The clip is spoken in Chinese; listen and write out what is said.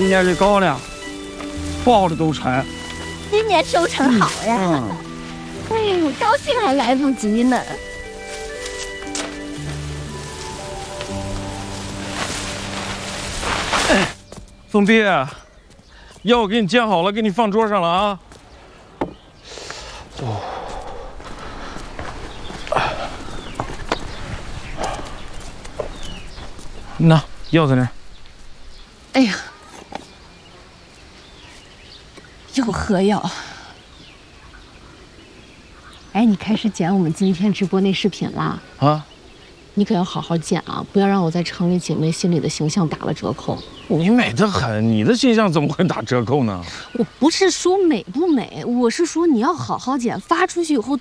今年这高粱抱着都沉。 今年收成好呀！哎呦，高兴还来不及呢。 凤碧，药我给你煎好了，给你放桌上了啊。哦。 那药在那儿。 哎呀，又喝药。哎，你开始剪我们今天直播那视频啦？ 啊， 你可要好好剪啊，不要让我在城里姐妹心里的形象打了折扣。 你美得很，你的形象怎么会打折扣呢？ 我不是说美不美，我是说你要好好剪，发出去以后